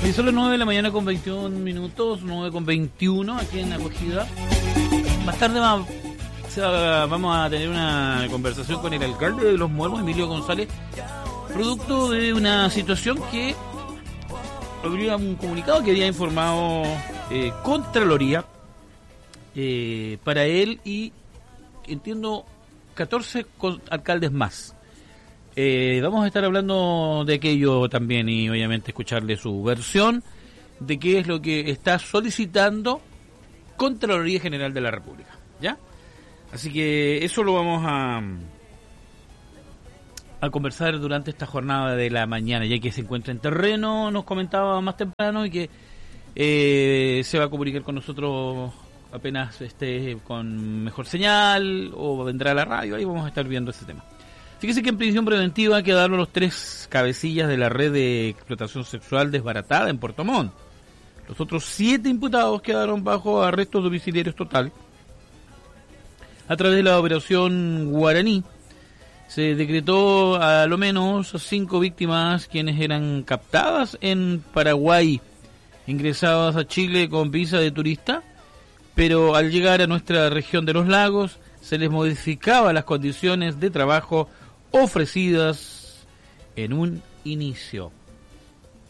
Hoy son las 9 de la mañana con 21 minutos, 9 con 21 aquí en Acogida. Más tarde vamos a tener una conversación con el alcalde de Los Muermos, Emilio González, producto de una situación que habría un comunicado que había informado Contraloría para él y entiendo 14 alcaldes más. Vamos a estar hablando de aquello también y obviamente escucharle su versión de qué es lo que está solicitando Contraloría General de la República, ¿ya? Así que eso lo vamos a conversar durante esta jornada de la mañana, ya que se encuentra en terreno, nos comentaba más temprano, y que se va a comunicar con nosotros apenas esté con mejor señal o vendrá a la radio, ahí vamos a estar viendo ese tema. Fíjese que en prisión preventiva quedaron los 3 cabecillas de la red de explotación sexual desbaratada en Puerto Montt. Los otros 7 imputados quedaron bajo arresto domiciliario total. A través de la operación Guaraní se decretó a lo menos 5 víctimas quienes eran captadas en Paraguay, ingresadas a Chile con visa de turista, pero al llegar a nuestra región de los lagos se les modificaba las condiciones de trabajo ofrecidas en un inicio.